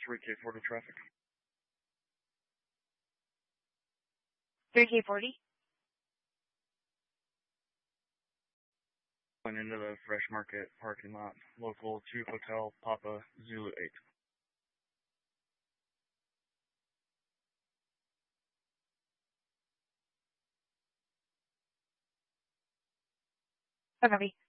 3K40 traffic. 3K40? Went into the Fresh Market parking lot. Local to Hotel Papa Zulu 8. Copy.